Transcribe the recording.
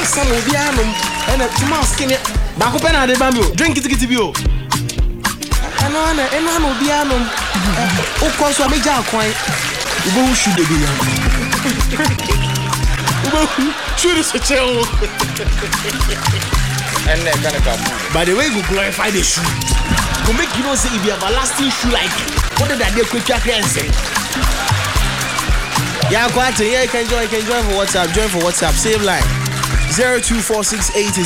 some will be anum, and a small skinny. Bakupena de bamboo, drink it bio. And one will be anum. Of course, I make a coin. Who should be? Should is a chill. And they're gonna come. By the way, we glorify the shoe. To make you know, say if you have a lasting shoe like what did I do quick and say? Yeah, quite. Yeah, you can join for WhatsApp. Join for WhatsApp. Save line 02468